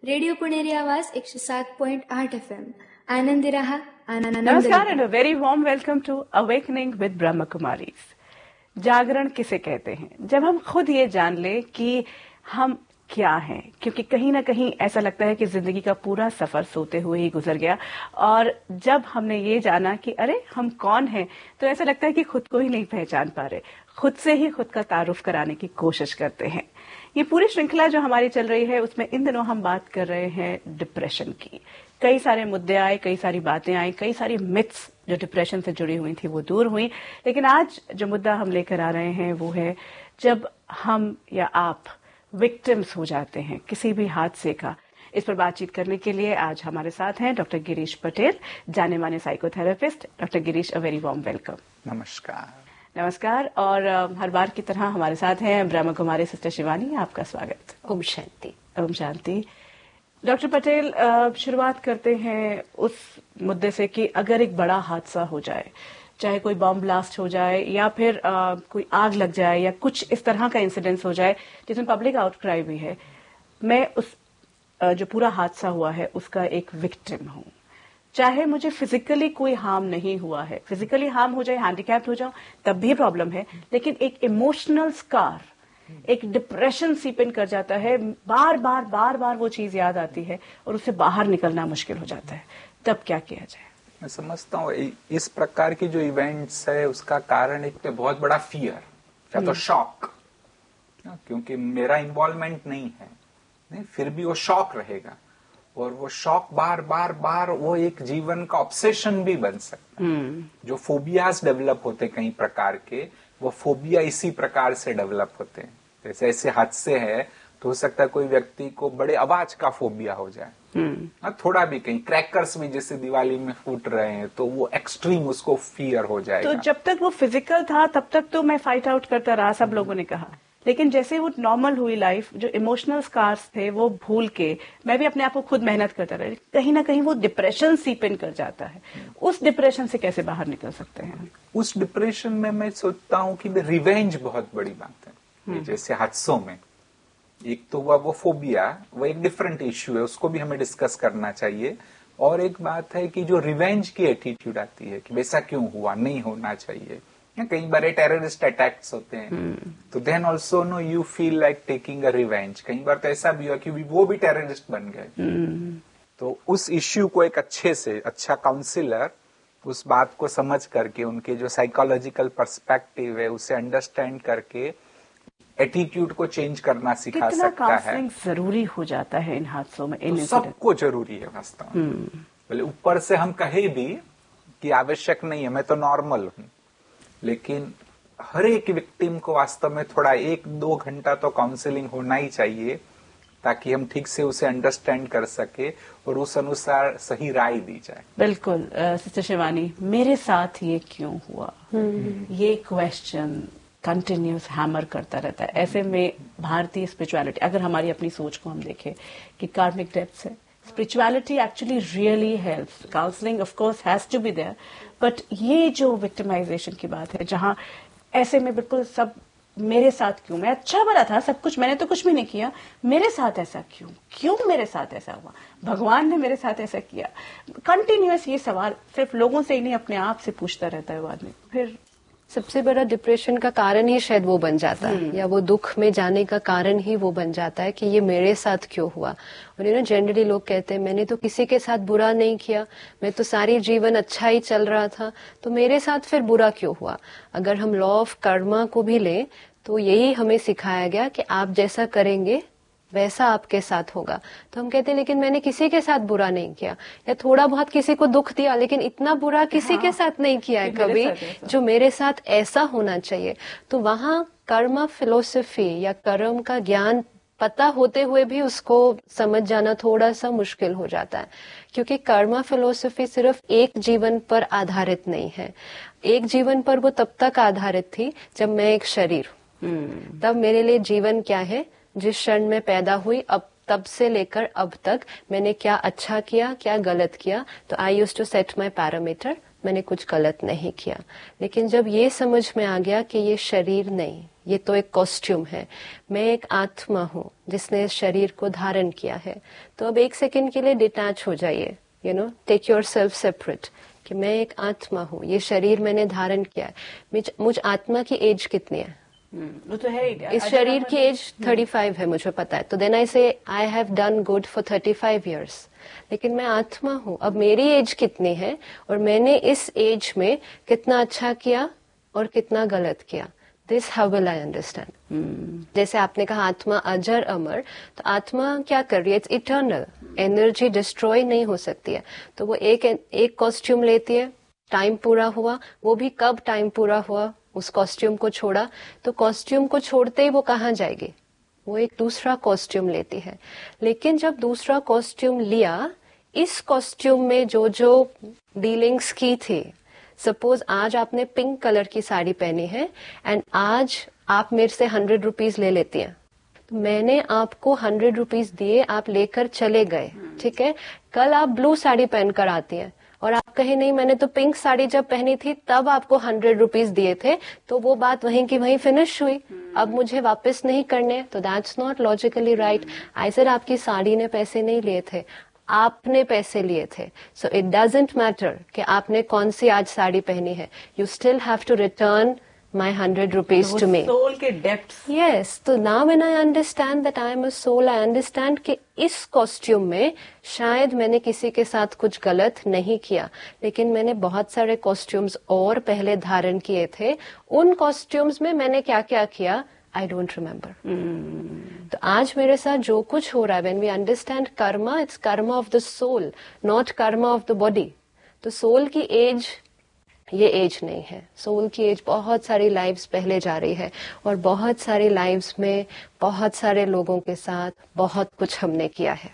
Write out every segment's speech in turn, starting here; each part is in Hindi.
रेडिओ पुणेरी आवाज 107.8 FM. आनंदी रहा, आनंद. नमस्कार and a very warm welcome to awakening with ब्रह्म कुमारीज. जागरण किसे कहते हैं? जब हम खुद ये जान ले कि हम क्या हैं, क्योंकि कहीं ना कहीं ऐसा लगता है कि जिंदगी का पूरा सफर सोते हुए ही गुजर गया, और जब हमने ये जाना कि अरे हम कौन हैं, तो ऐसा लगता है कि खुद को ही नहीं पहचान पा रहे, खुद से ही खुद का तारुफ कराने की कोशिश करते हैं. ये पूरी श्रृंखला जो हमारी चल रही है उसमें इन दिनों हम बात कर रहे हैं डिप्रेशन की. कई सारे मुद्दे आए, कई सारी बातें आई, कई सारी मिथ्स जो डिप्रेशन से जुड़ी हुई थी वो दूर हुई. लेकिन आज जो मुद्दा हम लेकर आ रहे हैं वो है जब हम या आप विक्टिम्स हो जाते हैं किसी भी हादसे का. इस पर बातचीत करने के लिए आज हमारे साथ हैं डॉक्टर गिरीश पटेल, जाने माने psychotherapist. Doctor Girish, a very warm welcome. नमस्कार. नमस्कार. और हर बार की तरह हमारे साथ हैं ब्रह्म कुमारी सिस्टर शिवानी. आपका स्वागत. ओम शांति. ओम शांति. डॉक्टर पटेल, शुरुआत करते हैं उस मुद्दे से कि अगर एक बड़ा हादसा हो जाए, चाहे कोई बॉम्ब ब्लास्ट हो जाए या फिर कोई आग लग जाए या कुछ इस तरह का इंसिडेंस हो जाए जिसमें पब्लिक आउटक्राई भी है, मैं उस जो पूरा हादसा हुआ है उसका एक विक्टिम हूं. चाहे मुझे फिजिकली कोई हार्म नहीं हुआ है, फिजिकली हार्म हो जाए, हैंडीकैप्ड हो जाऊं, तब भी प्रॉब्लम है, लेकिन एक इमोशनल स्कार, एक डिप्रेशन सीप इन कर जाता है. बार बार वो चीज याद आती है और उससे बाहर निकलना मुश्किल हो जाता है. तब क्या किया जाए? मैं समझता हूँ इस प्रकार की जो इवेंट्स है उसका कारण एक तो बहुत बड़ा फियर या तो शॉक, क्योंकि मेरा इन्वॉल्वमेंट नहीं है, नहीं, फिर भी वो शॉक रहेगा और वो शॉक बार वो एक जीवन का ऑब्सेशन भी बन सकता है. जो फोबियाज डेवलप होते हैं कई प्रकार के, वो फोबिया इसी प्रकार से डेवलप होते हैं. जैसे ऐसे हादसे है तो हो सकता है कोई व्यक्ति को बड़े आवाज का फोबिया हो जाए, थोड़ा भी कहीं क्रैकर्स भी जैसे दिवाली में फूट रहे हैं तो वो एक्सट्रीम उसको फियर हो जाएगा. तो जब तक वो फिजिकल था तब तक तो मैं फाइट आउट करता रहा, सब लोगों ने कहा, लेकिन जैसे वो नॉर्मल हुई लाइफ, जो इमोशनल स्कार्स थे वो भूल के मैं भी अपने आप को खुद मेहनत करता रहा, कहीं ना कहीं वो डिप्रेशन सीप इन कर जाता है. उस डिप्रेशन से कैसे बाहर निकल सकते हैं? उस डिप्रेशन में मैं सोचता हूँ कि रिवेंज बहुत बड़ी बात है. जैसे हादसों में एक तो हुआ वो फोबिया, वो एक डिफरेंट इश्यू है, उसको भी हमें डिस्कस करना चाहिए. और एक बात है कि जो रिवेंज की एटीट्यूड आती है कि वैसा क्यों हुआ, नहीं होना चाहिए. कई बार टेररिस्ट अटैक्स होते हैं तो then also no you feel like taking a revenge. कई बार तो ऐसा भी हुआ कि वो भी टेररिस्ट बन गए. तो उस इश्यू को एक अच्छा काउंसिलर उस बात को समझ करके उनके जो साइकोलॉजिकल पर्सपेक्टिव है उसे अंडरस्टैंड करके एटीट्यूड को चेंज करना सिखा सकता है. कितना काउंसलिंग जरूरी हो जाता है इन हादसों में? तो सबको जरूरी है वास्तव में. बोले ऊपर से हम कहे भी कि आवश्यक नहीं है, मैं तो नॉर्मल हूं, लेकिन हर एक विक्टिम को वास्तव में थोड़ा 1-2 घंटा तो काउंसलिंग होना ही चाहिए ताकि हम ठीक से उसे अंडरस्टैंड कर सके और उस अनुसार सही राय दी जाए. बिल्कुल. सिस्टर शिवानी, मेरे साथ ये क्यों हुआ, ये क्वेश्चन कंटिन्यूस हैमर करता रहता है. ऐसे में भारतीय स्पिरिचुअलिटी, अगर हमारी अपनी सोच को हम देखें कि कार्मिक डेप्थ्स है, spirituality actually really helps. Counselling of course has to be there, but ये जो विक्टिमाइजेशन की बात है, जहां ऐसे में बिल्कुल सब मेरे साथ क्यों, मैं अच्छा भला था, सब कुछ, मैंने तो कुछ भी नहीं किया, मेरे साथ ऐसा क्यों मेरे साथ ऐसा हुआ, भगवान ने मेरे साथ ऐसा किया. कंटिन्यूअस ये सवाल सिर्फ लोगों से ही नहीं, अपने आप से पूछता रहता है वो आदमी. फिर सबसे बड़ा डिप्रेशन का कारण ही शायद वो बन जाता है, या वो दुख में जाने का कारण ही वो बन जाता है कि ये मेरे साथ क्यों हुआ. और जनरली लोग कहते हैं मैंने तो किसी के साथ बुरा नहीं किया, मैं तो सारी जीवन अच्छा ही चल रहा था, तो मेरे साथ फिर बुरा क्यों हुआ. अगर हम लॉ ऑफ कर्मा को भी लें तो यही हमें सिखाया गया कि आप जैसा करेंगे वैसा आपके साथ होगा. तो हम कहते हैं लेकिन मैंने किसी के साथ बुरा नहीं किया, या थोड़ा बहुत किसी को दुख दिया, लेकिन इतना बुरा किसी के साथ नहीं किया है कभी जो मेरे साथ ऐसा होना चाहिए. तो वहाँ कर्म फिलोसफी या कर्म का ज्ञान पता होते हुए भी उसको समझ जाना थोड़ा सा मुश्किल हो जाता है, क्योंकि कर्म फिलोसफी सिर्फ एक जीवन पर आधारित नहीं है. एक जीवन पर वो तब तक आधारित थी जब मैं एक शरीर हूँ, तब मेरे लिए जीवन क्या है, जिस क्षण में पैदा हुई अब तब से लेकर अब तक मैंने क्या अच्छा किया, क्या गलत किया. तो I used to set my parameter, मैंने कुछ गलत नहीं किया। लेकिन जब ये समझ में आ गया कि ये शरीर नहीं, ये तो एक कॉस्ट्यूम है, मैं एक आत्मा हूँ जिसने इस शरीर को धारण किया है, तो अब एक सेकंड के लिए डिटैच हो जाइए, टेक योर सेल्फ सेपरेट, कि मैं एक आत्मा हूँ, ये शरीर मैंने धारण किया है। मुझ आत्मा की एज कितनी है? वो तो है, इस शरीर की एज 35 है, मुझे पता है। तो देन आई से I have done good for 35 years। लेकिन मैं आत्मा हूँ, अब मेरी एज कितनी है और मैंने इस एज में कितना अच्छा किया और कितना गलत किया। This how will I understand. जैसे आपने कहा आत्मा अजर अमर, तो आत्मा क्या कर रही है? इट्स इटर्नल, एनर्जी डिस्ट्रॉय नहीं हो सकती है। तो वो एक कॉस्ट्यूम लेती है, टाइम पूरा हुआ, वो भी कब टाइम पूरा हुआ, उस कॉस्ट्यूम को छोड़ा, तो कॉस्ट्यूम को छोड़ते ही वो कहाँ जाएगी? वो एक दूसरा कॉस्ट्यूम लेती है। लेकिन जब दूसरा कॉस्ट्यूम लिया, इस कॉस्ट्यूम में जो जो डीलिंग्स की थी, सपोज आज आपने पिंक कलर की साड़ी पहनी है एंड आज आप मेरे से 100 रुपीज ले लेती हैं, तो मैंने आपको 100 रुपीज दिए, आप लेकर चले गए, ठीक है। कल आप ब्लू साड़ी पहनकर आती हैं और आप कहे नहीं, मैंने तो पिंक साड़ी जब पहनी थी तब आपको 100 रुपीज दिए थे, तो वो बात वहीं की वहीं फिनिश हुई, अब मुझे वापस नहीं करने, तो that's not logically right. I said आपकी साड़ी ने पैसे नहीं लिए थे, आपने पैसे लिए थे। सो इट डजंट मैटर कि आपने कौन सी आज साड़ी पहनी है, you still have to return my 100 rupees to me. Soul के डेप्थ्स। Yes, तो now when I understand that I am a soul, I understand कि इस कॉस्ट्यूम में शायद मैंने किसी के साथ कुछ गलत नहीं किया, लेकिन मैंने बहुत सारे कॉस्ट्यूम्स और पहले धारण किए थे। उन कॉस्ट्यूम्स में मैंने क्या क्या किया, I don't remember. तो आज मेरे साथ जो कुछ हो रहा है, when we understand karma, it's karma of the soul, not karma of the body. तो सोल की एज ये एज नहीं है, सोल की एज बहुत सारी लाइव्स पहले जा रही है, और बहुत सारी लाइव्स में बहुत सारे लोगों के साथ बहुत कुछ हमने किया है।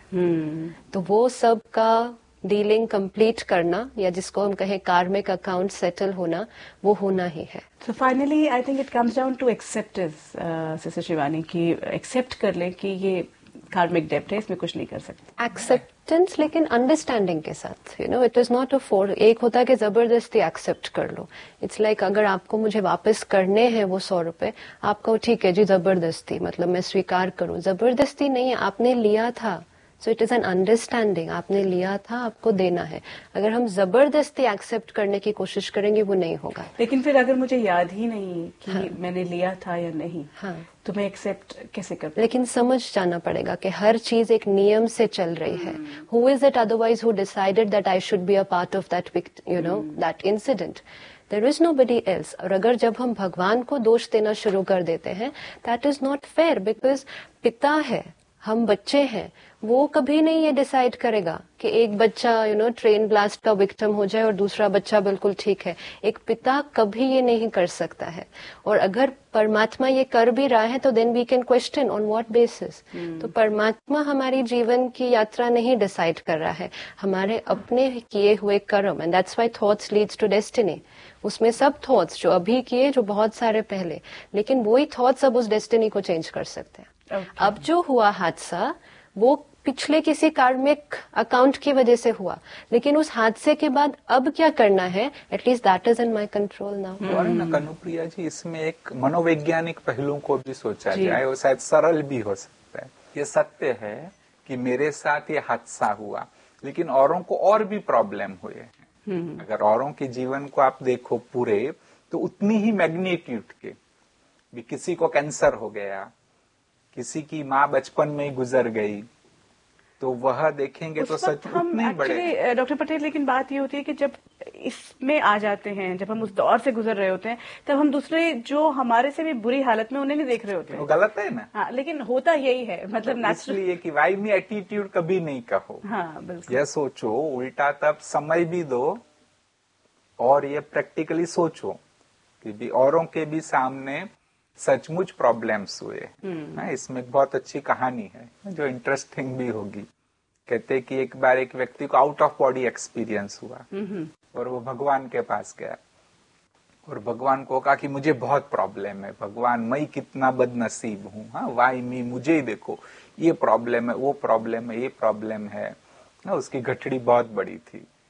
तो वो सब का डीलिंग कंप्लीट करना, या जिसको हम कहें कार्मिक अकाउंट सेटल होना, वो होना ही है। So finally, I think it comes down to acceptance, sister Shivani, की एक्सेप्ट कर ले कि ये कार्मिक डेप्ट है, इसमें कुछ नहीं कर सकते। एक्सेप्टेंस, लेकिन अंडरस्टैंडिंग के साथ, it is not a force. एक होता है कि जबरदस्ती एक्सेप्ट कर लो, इट्स लाइक अगर आपको मुझे वापस करने हैं वो 100 रुपए, आपको ठीक है जी जबरदस्ती, मतलब मैं स्वीकार करूं, जबरदस्ती नहीं है, आपने लिया था। So it is an understanding, आपने लिया था, आपको देना है। अगर हम जबरदस्ती एक्सेप्ट करने की कोशिश करेंगे वो नहीं होगा। लेकिन फिर अगर मुझे याद ही नहीं कि मैंने लिया था या नहीं, तो मैं एक्सेप्ट कैसे कर? लेकिन समझ जाना पड़ेगा कि हर चीज एक नियम से चल रही है। Who is it otherwise who decided that I should be a part of that that incident? There is nobody else. और अगर जब हम भगवान को दोष देना शुरू कर देते हैं, that is not fair, because पिता है, हम बच्चे हैं, वो कभी नहीं ये डिसाइड करेगा कि एक बच्चा ट्रेन ब्लास्ट का विक्टिम हो जाए और दूसरा बच्चा बिल्कुल ठीक है। एक पिता कभी ये नहीं कर सकता है। और अगर परमात्मा ये कर भी रहा है तो then we can question on what basis. तो परमात्मा हमारी जीवन की यात्रा नहीं डिसाइड कर रहा है, हमारे अपने किए हुए कर्म, and that's why thoughts leads to destiny. उसमें सब थॉट्स जो अभी किए, जो बहुत सारे पहले, लेकिन वही थॉट्स अब उस डेस्टिनी को चेंज कर सकते हैं। अब जो हुआ हादसा वो पिछले किसी कार्मिक अकाउंट की वजह से हुआ, लेकिन उस हादसे के बाद अब क्या करना है, at least that is in my control now. और ना कनुप्रिया जी, इसमें एक मनोवैज्ञानिक पहलू को भी सोचा जाए, वो शायद सरल भी हो सकता है। ये सत्य है कि मेरे साथ ये हादसा हुआ, लेकिन औरों को और भी प्रॉब्लम हुए हैं। अगर औरों के जीवन को आप देखो पूरे, तो उतनी ही मैग्नीट्यूड के भी, किसी को कैंसर हो गया, किसी की माँ बचपन में ही गुजर गई, तो वह देखेंगे तो सच उतने बड़े। डॉक्टर पटेल, लेकिन बात ये होती है कि जब इसमें आ जाते हैं, जब हम उस दौर से गुजर रहे होते हैं, तब हम दूसरे जो हमारे से भी बुरी हालत में, उन्हें नहीं देख रहे होते हैं। वो गलत है ना। हाँ, लेकिन होता यही है, मतलब इसलिए कि वाई मी एटीट्यूड कभी नहीं कहो। हाँ, बिल्कुल। यह सोचो उल्टा, तब समय भी दो और ये प्रैक्टिकली सोचो कि भी औरों के भी सामने सचमुच प्रॉब्लम्स हुए। इसमें एक बहुत अच्छी कहानी है जो इंटरेस्टिंग भी होगी। कहते कि एक बार एक व्यक्ति को आउट ऑफ बॉडी एक्सपीरियंस हुआ और वो भगवान के पास गया और भगवान को कहा कि मुझे बहुत प्रॉब्लम है, भगवान मैं कितना बदनसीब हूँ, हाँ वाई मी, मुझे ही देखो, ये प्रॉब्लम है, वो प्रॉब्लम है, ये प्रॉब्लम है। उसकी गठड़ी बहुत बड़ी थी।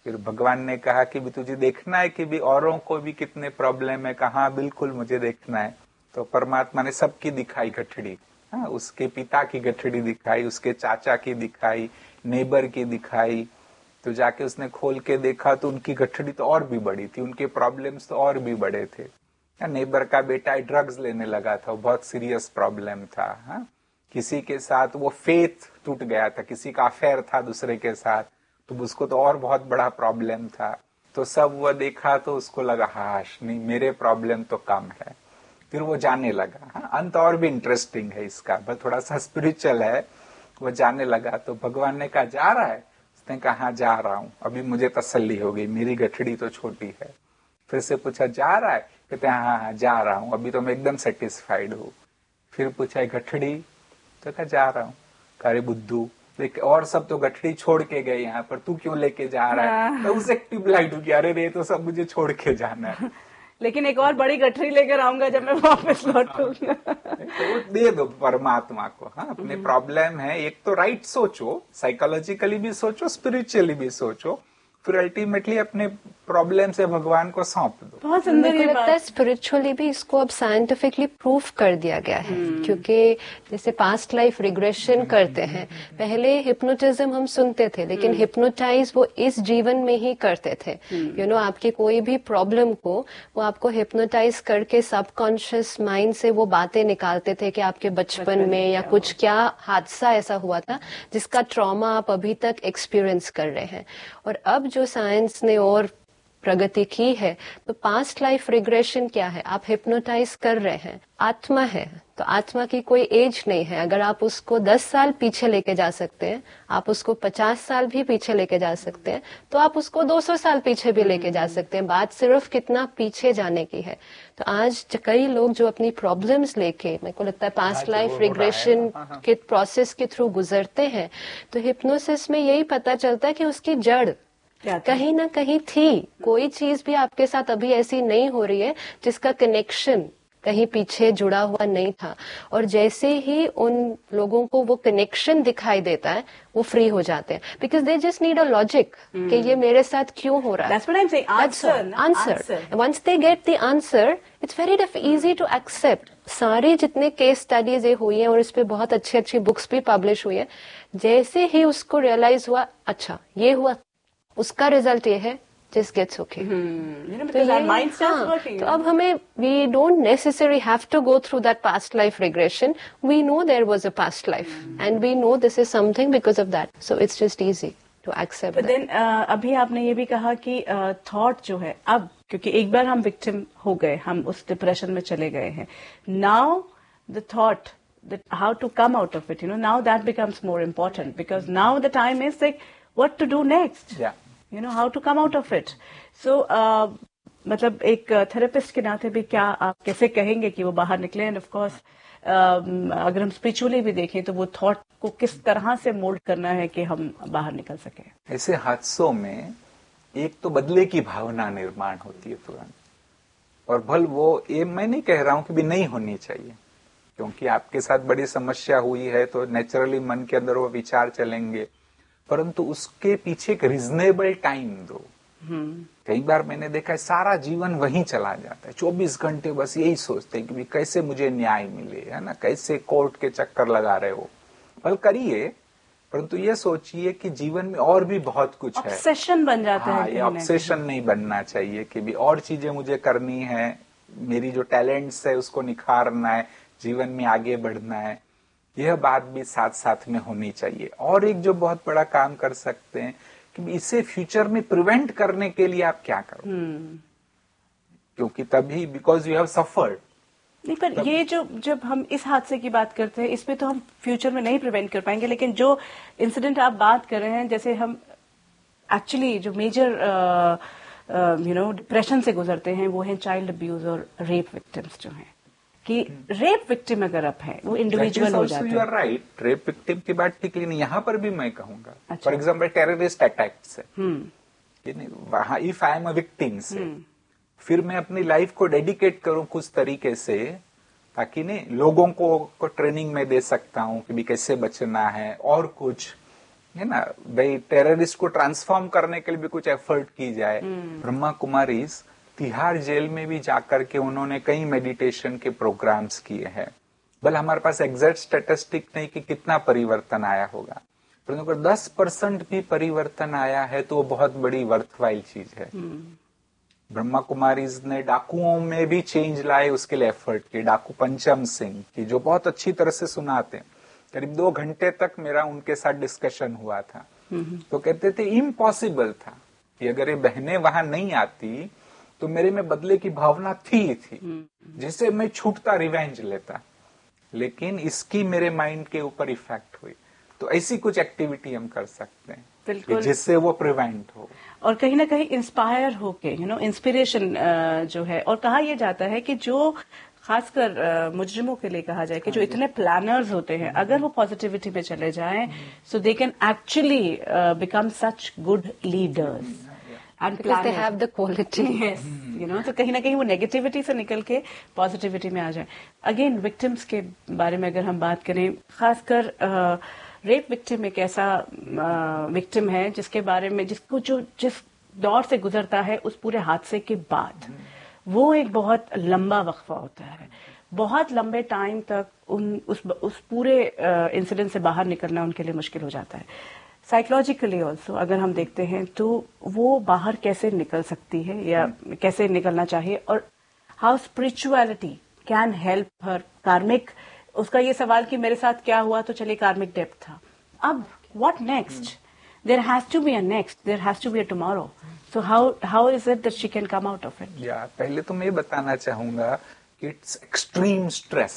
फिर भगवान ने कहा कि भी तुझे देखना है कि भी औरों को भी कितने प्रॉब्लम है, कहा बिल्कुल मुझे देखना है। तो परमात्मा ने सबकी दिखाई गठड़ी, हाँ, उसके पिता की गठड़ी दिखाई, उसके चाचा की दिखाई, नेबर की दिखाई। तो जाके उसने खोल के देखा तो उनकी गठड़ी तो और भी बड़ी थी, उनके प्रॉब्लम्स तो और भी बड़े थे। नेबर का बेटा ड्रग्स लेने लगा था, बहुत सीरियस प्रॉब्लम था। हाँ, किसी के साथ वो फेथ टूट गया था, किसी का अफेयर था दूसरे के साथ, तो उसको तो और बहुत बड़ा प्रॉब्लम था। तो सब वो देखा तो उसको लगा हाश नहीं, मेरे प्रॉब्लम तो कम है। फिर वो जाने लगा। हाँ, अंत और भी इंटरेस्टिंग है इसका, बस थोड़ा सा स्पिरिचुअल है। वो जाने लगा तो भगवान ने कहा जा रहा है? उसने कहा हाँ जा रहा हूं, अभी मुझे तसल्ली हो गई, मेरी गठड़ी तो छोटी है। फिर से पूछा जा रहा है? कहते हैं हाँ हाँ जा रहा हूं, अभी तो मैं एकदम सेटिस्फाइड हूँ। फिर पूछा गठड़ी? तो कहा जा रहा हूँ। अरे बुद्धू देख, और सब तो गठड़ी छोड़ के गए यहाँ पर, तू क्यों लेके जा रहा है? तो उसे एक्टिव हो गया, अरे रे तो सब मुझे छोड़ के जाना है। लेकिन एक और बड़ी गठरी लेकर आऊंगा जब मैं वापस लौटूंगा। तो दे दो परमात्मा को। हाँ, अपने प्रॉब्लम है, एक तो राइट सोचो, साइकोलॉजिकली भी सोचो, स्पिरिचुअली भी सोचो, फिर अल्टीमेटली अपने प्रॉब्लम से भगवान को सौंप दो। बहुत सुंदर मेरे को ये लगता है स्पिरिचुअली भी इसको अब साइंटिफिकली प्रूफ कर दिया गया है, क्योंकि जैसे पास्ट लाइफ रिग्रेशन करते हैं, पहले हिप्नोटिज्म हम सुनते थे, लेकिन हिप्नोटाइज वो इस जीवन में ही करते थे। यू नो, आपके कोई भी प्रॉब्लम को वो आपको हिप्नोटाइज करके सबकॉन्शियस माइंड से वो बातें निकालते थे कि आपके बचपन में या कुछ क्या हादसा ऐसा हुआ था जिसका ट्रॉमा आप अभी तक एक्सपीरियंस कर रहे हैं। और अब जो साइंस ने और प्रगति की है, तो पास्ट लाइफ रिग्रेशन क्या है? आप हिप्नोटाइज कर रहे हैं, आत्मा है, तो आत्मा की कोई एज नहीं है। अगर आप उसको 10 साल पीछे लेके जा सकते हैं, आप उसको 50 साल भी पीछे लेके जा सकते हैं, तो आप उसको 200 साल पीछे भी लेके जा सकते हैं। बात सिर्फ कितना पीछे जाने की है। तो आज कई लोग जो अपनी प्रॉब्लम्स लेके, मेरे को लगता है पास्ट लाइफ रिग्रेशन के प्रोसेस के थ्रू गुजरते हैं, तो हिप्नोसिस में यही पता चलता है कि उसकी जड़ कहीं ना कहीं थी। कोई चीज भी आपके साथ अभी ऐसी नहीं हो रही है जिसका कनेक्शन कहीं पीछे जुड़ा हुआ नहीं था। और जैसे ही उन लोगों को वो कनेक्शन दिखाई देता है, वो फ्री हो जाते हैं, because they just need a logic कि ये मेरे साथ क्यों हो रहा है। That's what I'm saying. Answer. Once they get the answer, it's very easy to accept. सारे जितने केस स्टडीज ये हुई हैं और इस पे बहुत अच्छी अच्छी बुक्स भी पब्लिश हुई है, जैसे ही उसको रियलाइज हुआ अच्छा ये हुआ, उसका रिजल्ट ये है, just gets okay. तो अब हमें we don't necessarily have to go through that past life regression. We know there was a past life and we know this is something because of that. So it's just easy to accept that. Then अभी आपने ये भी कहा कि थॉट जो है, अब क्योंकि एक बार हम विक्टिम हो गए, हम उस डिप्रेशन में चले गए हैं, now the thought that how to come out of it, now that becomes more important, because now the time is like what to do next. Yeah. How to come out of it. So मतलब एक थेरेपिस्ट के नाते भी क्या आप कैसे कहेंगे कि वो बाहर निकले? एंड ऑफ कोर्स अगर हम स्पिरिचुअली भी देखें तो वो थॉट को किस तरह से मोल्ड करना है कि हम बाहर निकल सके। ऐसे हादसों में एक तो बदले की भावना निर्माण होती है तुरंत, और भल वो ये मैं नहीं कह रहा हूं कि भी नहीं होनी चाहिए, क्योंकि आपके साथ बड़ी समस्या हुई है तो नेचुरली मन के अंदर वो विचार चलेंगे, परंतु उसके पीछे एक रिजनेबल टाइम दो। कई बार मैंने देखा है सारा जीवन वहीं चला जाता है, 24 घंटे बस यही सोचते हैं कि कैसे मुझे न्याय मिले, है ना, कैसे कोर्ट के चक्कर लगा रहे हो। भल करिए, परंतु ये सोचिए कि जीवन में और भी बहुत कुछ है। ऑब्सेशन बन जाता है। ये ऑब्सेशन नहीं बनना चाहिए कि भी और चीजें मुझे करनी है, मेरी जो टैलेंट्स है उसको निखारना है, जीवन में आगे बढ़ना है, यह बात भी साथ साथ में होनी चाहिए। और एक जो बहुत बड़ा काम कर सकते हैं कि इसे फ्यूचर में प्रिवेंट करने के लिए आप क्या करो, क्योंकि तभी बिकॉज यू हैव सफर्ड। नहीं, पर ये जो जब हम इस हादसे की बात करते हैं, इसमें तो हम फ्यूचर में नहीं प्रिवेंट कर पाएंगे, लेकिन जो इंसिडेंट आप बात कर रहे हैं, जैसे हम एक्चुअली जो मेजर डिप्रेशन से गुजरते हैं, वो है चाइल्ड अब्यूज और रेप विक्टिम्स जो हैं, कि रेप विक्टिम अगर आप हैं वो इंडिविजुअल हो जाता है। You are right, rape victim की बात ठीक, लेकिन यहाँ पर भी मैं कहूंगा फॉर एग्जाम्पल टेररिस्ट अटैक से, वहां if I am a victim से, फिर मैं अपनी लाइफ को डेडिकेट करूं कुछ तरीके से, ताकि नहीं लोगों को ट्रेनिंग में दे सकता हूं कि भी कैसे बचना है और कुछ, है ना, भाई टेररिस्ट को ट्रांसफॉर्म करने के लिए भी कुछ एफर्ट की जाए। ब्रह्मा कुमारीज तिहाड़ जेल में भी जाकर के उन्होंने कई मेडिटेशन के प्रोग्राम्स किए हैं। भले हमारे पास एग्जैक्ट स्टेटिस्टिक नहीं कि कितना परिवर्तन आया होगा, परंतु अगर 10% भी परिवर्तन आया है तो वो बहुत बड़ी वर्थवाइल चीज है। ब्रह्मा कुमारीज ने डाकुओं में भी चेंज लाए, उसके लिए एफर्ट किए। डाकू पंचम सिंह की जो बहुत अच्छी तरह से सुनाते हैं, करीब 2 घंटे तक मेरा उनके साथ डिस्कशन हुआ था। तो कहते थे इम्पॉसिबल था कि अगर ये बहनें वहां नहीं आती तो मेरे में बदले की भावना थी जिससे मैं छूटता, रिवेंज लेता, लेकिन इसकी मेरे माइंड के ऊपर इफेक्ट हुई। तो ऐसी कुछ एक्टिविटी हम कर सकते हैं जिससे वो प्रिवेंट हो और कहीं ना कहीं इंस्पायर होके, इंस्पिरेशन जो है। और कहा यह जाता है कि जो खासकर मुजरिमों के लिए कहा जाए कि जो इतने प्लानर्स होते हैं, अगर वो पॉजिटिविटी में चले जाएं सो they can actually become such good leaders and because they have the quality. Yes, तो कहीं ना कहीं वो नेगेटिविटी से निकल के पॉजिटिविटी में आ जाए। अगेन विक्टिम्स के बारे में अगर हम बात करें, खासकर रेप विक्टिम एक ऐसा विक्टिम है जिसके बारे में जिस दौर से गुजरता है उस पूरे हादसे के बाद, वो एक बहुत लंबा वक्फा होता है। बहुत लंबे टाइम तक उस पूरे इंसिडेंट से बाहर निकलना उनके लिए मुश्किल हो जाता है। साइकोलॉजिकली ऑल्सो अगर हम देखते हैं तो वो बाहर कैसे निकल सकती है या कैसे निकलना चाहिए, और how spirituality can help her. कार्मिक, उसका ये सवाल कि मेरे साथ क्या हुआ तो चलिए कार्मिक डेप्थ था, अब what next? There has to be a next, there has to be a tomorrow. So how is it that she can come out of it? या पहले तो मैं बताना चाहूंगा कि इट्स एक्सट्रीम स्ट्रेस।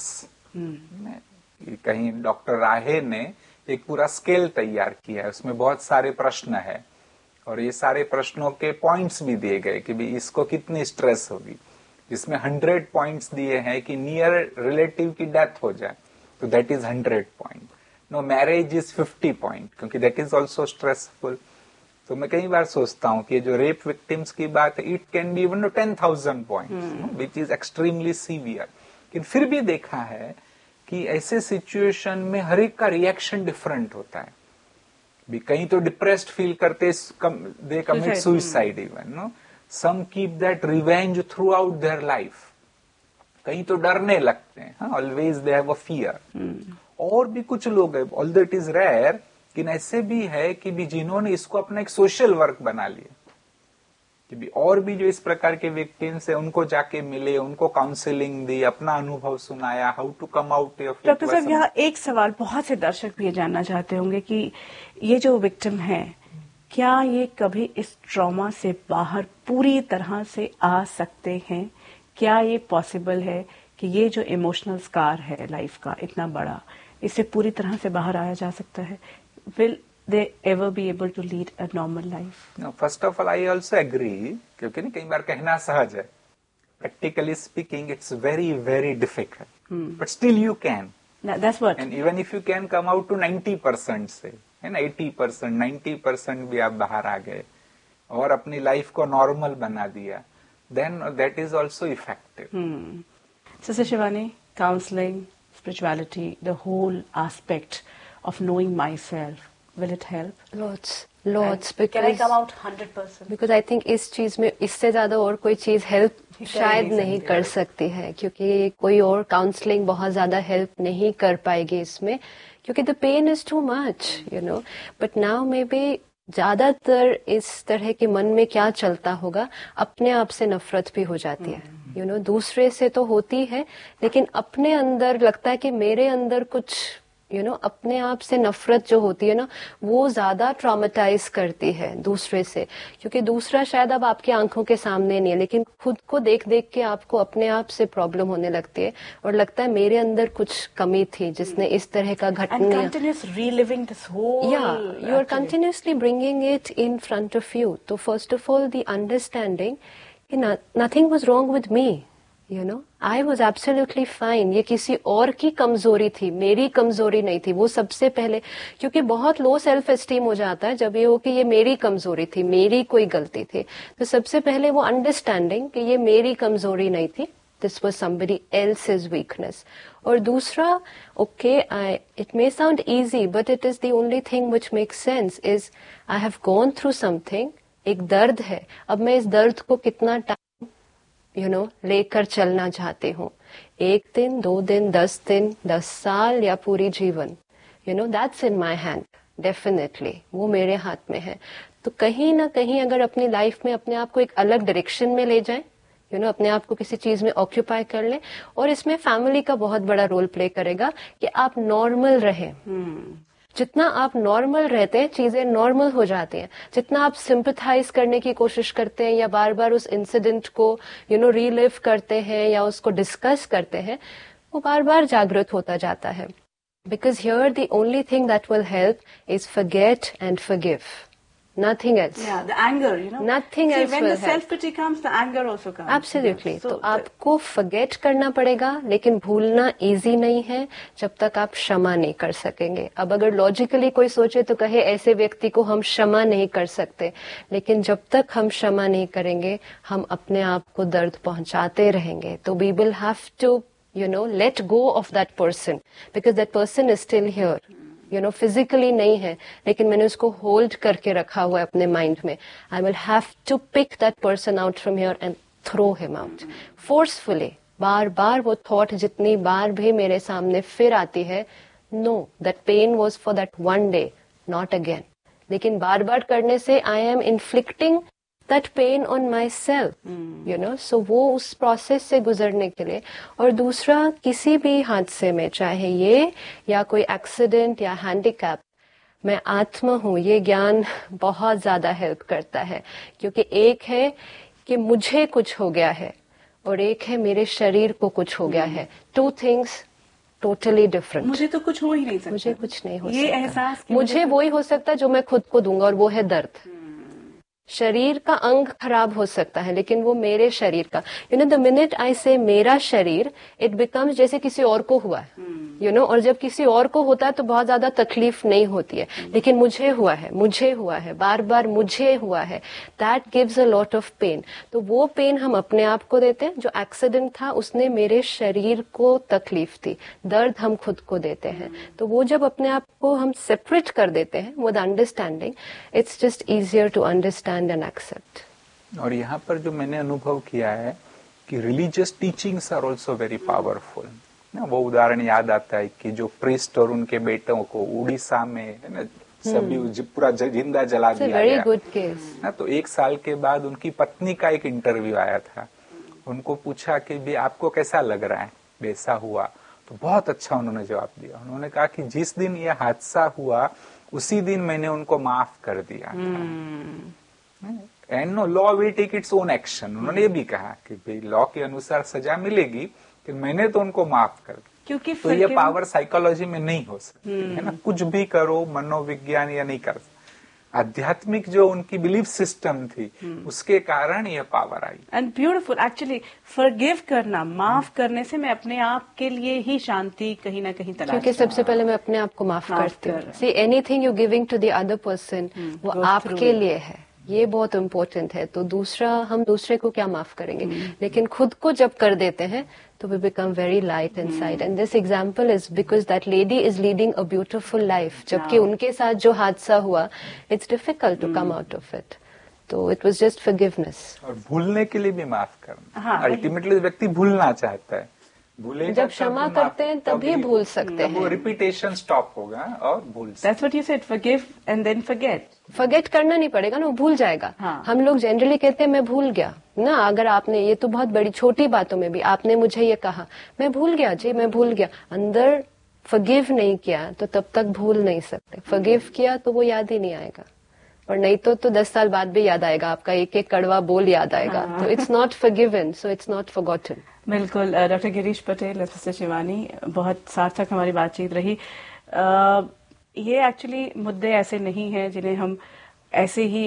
कहीं डॉक्टर राहे ने एक पूरा स्केल तैयार किया है, उसमें बहुत सारे प्रश्न है और ये सारे प्रश्नों के पॉइंट्स भी दिए गए कि भाई इसको कितनी स्ट्रेस होगी, जिसमें 100 पॉइंट्स दिए हैं कि नियर रिलेटिव की डेथ हो जाए तो that is 100 point. No marriage is 50 point, क्योंकि दैट इज ऑल्सो स्ट्रेसफुल। तो मैं कई बार सोचता हूँ कि जो रेप विक्टिम्स की बात है, it can be even 10,000 points which is extremely severe. लेकिन फिर भी देखा है कि ऐसे सिचुएशन में हर एक का रिएक्शन डिफरेंट होता है। भी कहीं तो डिप्रेस्ड फील करते, दे commit suicide even, know some keep that revenge through out their life, कहीं तो डरने लगते हैं, always they have a fear. और भी कुछ लोग है, ऑल्दो इट इज रेयर, लेकिन ऐसे भी है कि भी जिन्होंने इसको अपना एक सोशल वर्क बना लिया, कि भी और भी जो इस प्रकार के विक्टिम्स है उनको जाके मिले, उनको काउंसलिंग दी, अपना अनुभव सुनाया, how to come out of it. Doctor साहब, यहाँ एक सवाल बहुत से दर्शक भी ये जानना चाहते होंगे कि ये जो विक्टिम है, क्या ये कभी इस ट्रॉमा से बाहर पूरी तरह से आ सकते हैं? क्या ये पॉसिबल है कि ये जो इमोशनल स्कार है लाइफ का इतना बड़ा, इससे पूरी तरह से बाहर आया जा सकता है? Will they ever be able to lead a normal life? No, first of all, I also agree, क्योंकि कई बार कहना सहज है, practically speaking, it's very, very difficult. But still you can. That's what. And even if you can come out to 90% से, है ना, 80%, 90% भी आप बाहर आ गए और अपनी लाइफ को नॉर्मल बना दिया, then that is also effective. Sister Shivani, counseling, spirituality, the whole aspect of knowing myself, will it help? Lots. Because can I come out 100%? Because I think इस चीज में इससे ज्यादा और कोई चीज हेल्प शायद नहीं कर सकती है, क्योंकि कोई और काउंसलिंग बहुत ज्यादा हेल्प नहीं कर पाएगी इसमें, क्योंकि the pen is too much, but now may be ज्यादातर इस तरह के मन में क्या चलता होगा, अपने आप से नफरत भी हो जाती है। दूसरे से तो होती है, लेकिन अपने अंदर लगता है कि मेरे अंदर कुछ अपने आप से नफरत जो होती है ना, वो ज्यादा ट्रॉमेटाइज करती है दूसरे से, क्योंकि दूसरा शायद अब आपकी आंखों के सामने नहीं है, लेकिन खुद को देख देख के आपको अपने आप से प्रॉब्लम होने लगती है और लगता है मेरे अंदर कुछ कमी थी जिसने इस तरह का घटना। You are continuously bringing it in front of you. तो first of all the understanding कि nothing was wrong with me, I was absolutely fine. ये किसी और की कमजोरी थी, मेरी कमजोरी नहीं थी। वो सबसे पहले, क्योंकि बहुत लो सेल्फ एस्टीम हो जाता है जब ये हो कि ये मेरी कमजोरी थी, मेरी कोई गलती थी। तो सबसे पहले वो अंडरस्टैंडिंग कि ये मेरी कमजोरी नहीं थी, this was somebody else's weakness. और दूसरा, okay, it may sound easy but it is the only thing which makes sense, is I have gone through something. एक दर्द है, अब मैं इस दर्द को कितना टाइम लेकर चलना चाहती हूँ. 1 दिन, 2 दिन, 10 दिन, 10 साल या पूरी जीवन, that's in my hand. Definitely वो मेरे हाथ में है. तो कहीं ना कहीं अगर अपनी लाइफ में अपने आप को एक अलग डायरेक्शन में ले जाएं, अपने आप को किसी चीज में ऑक्यूपाई कर लें, और इसमें फैमिली का बहुत बड़ा रोल प्ले करेगा कि आप नॉर्मल रहें. जितना आप नॉर्मल रहते हैं, चीजें नॉर्मल हो जाती हैं. जितना आप सिंपथाइज करने की कोशिश करते हैं या बार बार उस इंसिडेंट को रीलिव करते हैं या उसको डिस्कस करते हैं, वो बार बार जागृत होता जाता है. Because here the only thing that will help is forget and forgive. Nothing else. Yeah, the anger, Nothing else when will the self-pity comes, the anger also comes. Absolutely. Yeah. तो आपको forget करना पड़ेगा, लेकिन भूलना easy नहीं है जब तक आप क्षमा नहीं कर सकेंगे. अब अगर logically कोई सोचे तो कहे ऐसे व्यक्ति को हम क्षमा नहीं कर सकते, लेकिन जब तक हम क्षमा नहीं करेंगे, हम अपने आप को दर्द पहुंचाते रहेंगे. तो we will have to let go of that person, because that person is still here. Physically नहीं है, लेकिन मैंने उसको hold करके रखा हुआ है अपने mind में. I will have to pick that person out from here and throw him out. Forcefully. बार बार वो thought जितनी बार भी मेरे सामने फिर आती है, no, that pain was for that one day, not again. लेकिन बार बार करने से I am inflicting that pain on myself, so वो उस प्रोसेस से गुजरने के लिए. और दूसरा, किसी भी हादसे में, चाहे ये या कोई एक्सीडेंट या हैंडीकैप, मैं आत्मा हूँ, ये ज्ञान बहुत ज्यादा हेल्प करता है. क्योंकि एक है कि मुझे कुछ हो गया है और एक है मेरे शरीर को कुछ हो गया है. 2 things totally different. मुझे तो कुछ हो ही नहीं सकता. मुझे कुछ नहीं हो ये सकता. एहसास मुझे वो ही हो सकता है जो मैं खुद को दूंगा, और वो है दर्द. शरीर का अंग खराब हो सकता है, लेकिन वो मेरे शरीर का, द मिनट आई से मेरा शरीर, इट बिकम्स जैसे किसी और को हुआ है, और जब किसी और को होता है तो बहुत ज्यादा तकलीफ नहीं होती है, लेकिन मुझे हुआ है, बार बार मुझे हुआ है. That gives a lot of pen. तो वो पेन हम अपने आप को देते हैं. जो एक्सीडेंट था उसने मेरे शरीर को तकलीफ दी, दर्द हम खुद को देते हैं. तो वो जब अपने आप को हम सेपरेट कर देते हैं with understanding, it's just easier to understand and accept. और यहाँ पर जो मैंने अनुभव किया है कि religious teachings are also very powerful. वो उदाहरण याद आता है कि जो प्रीस्ट और उनके बेटों को उड़ीसा में है ना, सभी पूरा जिंदा जला दिया गया. Good case. तो 1 साल के बाद उनकी पत्नी का एक इंटरव्यू आया था. उनको पूछा कि भी आपको कैसा लग रहा है, वैसा हुआ? तो बहुत अच्छा उन्होंने जवाब दिया. उन्होंने कहा कि जिस दिन यह हादसा हुआ उसी दिन मैंने उनको माफ कर दिया था. And no, law will take its own action. उन्होंने ये भी कहा कि भाई लॉ के अनुसार सजा मिलेगी, कि मैंने तो उनको माफ कर दिया. क्योंकि तो ये पावर साइकोलॉजी में नहीं हो सकती है ना. कुछ भी करो, मनोविज्ञान या नहीं कर, आध्यात्मिक जो उनकी बिलीफ सिस्टम थी, उसके कारण ये power I. And beautiful. Actually forgive करना, माफ करने से मैं अपने आप के लिए ही शांति कहीं ना कहीं तलाश. क्योंकि सबसे पहले मैं अपने आप को माफ करती हूँ. सी, anything you giving to the other person, वो आपके लिए है, ये बहुत इम्पोर्टेंट है. तो दूसरा, हम दूसरे को क्या माफ करेंगे, लेकिन खुद को जब कर देते हैं तो we become very light inside. And this example is because that lady is leading a beautiful life, जबकि उनके साथ जो हादसा हुआ, it's difficult to come out of it. तो इट वाज जस्ट फॉरगिवनेस. और भूलने के लिए भी माफ करना. अल्टीमेटली व्यक्ति भूलना चाहता है. जब क्षमा करते हैं तभी भूल सकते हैं. वो रिपीटेशन स्टॉप होगा और भूल. That's what you said, forgive and then forget. Forget करना नहीं पड़ेगा ना, वो भूल जाएगा. हम लोग जनरली कहते हैं मैं भूल गया ना. अगर आपने, ये तो बहुत बड़ी छोटी बातों में भी, आपने मुझे ये कहा, मैं भूल गया जी, मैं भूल गया. अंदर फॉरगिव नहीं किया तो तब तक भूल नहीं सकते. फॉरगिव किया तो वो याद ही नहीं आएगा, और नहीं तो 10 साल बाद भी याद आएगा, आपका एक एक कड़वा बोल याद आएगा. तो it's not forgiven, so it's not forgotten. बिल्कुल. डॉक्टर गिरीश पटेल, सिस्टर शिवानी, बहुत सार्थक हमारी बातचीत रही. ये एक्चुअली मुद्दे ऐसे नहीं हैं जिन्हें हम ऐसे ही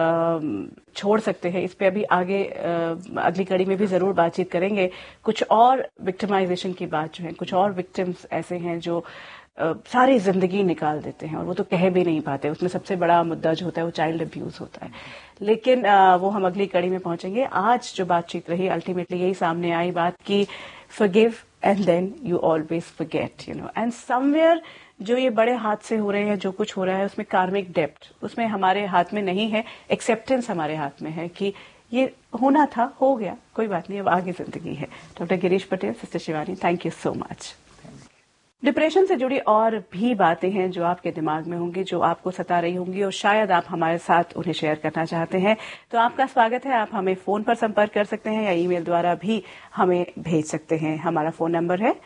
छोड़ सकते हैं. इस पे अभी आगे अगली कड़ी में भी जरूर बातचीत करेंगे. कुछ और विक्टिमाइजेशन की बात जो है, कुछ और विक्टिम्स ऐसे हैं जो सारी जिंदगी निकाल देते हैं और वो तो कह भी नहीं पाते। उसमें सबसे बड़ा मुद्दा जो होता है वो चाइल्ड अब्यूज होता है। लेकिन वो हम अगली कड़ी में पहुंचेंगे। आज जो बातचीत रही अल्टीमेटली यही सामने आई बात कि forgive and then you always forget, you know, and somewhere जो ये बड़े हादसे हो रहे हैं, जो कुछ हो रहा है उसमें कार्मिक डेप्थ उसमें हमारे हाथ में नहीं है, एक्सेप्टेंस हमारे हाथ में है कि ये होना था, हो गया, कोई बात नहीं, अब आगे जिंदगी है। Doctor Girish Patel, sister Shivani, thank you so much. Depression से जुड़ी और भी बातें हैं जो आपके दिमाग में होंगी, जो आपको सता रही होंगी और शायद आप हमारे साथ उन्हें शेयर करना चाहते हैं, तो आपका स्वागत है। आप हमें फोन पर संपर्क कर सकते हैं या ईमेल द्वारा भी हमें भेज सकते हैं। हमारा फोन नंबर है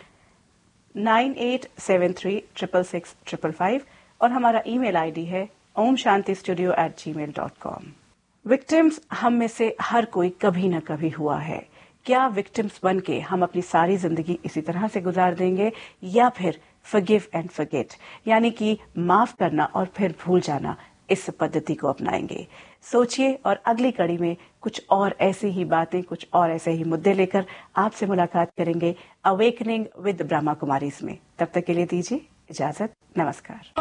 9873666555 और हमारा ईमेल आईडी है omshantistudio@gmail.com। विक्टिम्स हम में से हर कोई कभी न कभी हुआ है। क्या विक्टिम्स बन के हम अपनी सारी जिंदगी इसी तरह से गुजार देंगे या फिर forgive and forget यानी कि माफ करना और फिर भूल जाना, इस पद्धति को अपनाएंगे? सोचिए और अगली कड़ी में कुछ और ऐसी ही बातें, कुछ और ऐसे ही मुद्दे लेकर आपसे मुलाकात करेंगे अवेकनिंग विद ब्रह्मा कुमारीज में। तब तक के लिए दीजिए इजाजत, नमस्कार।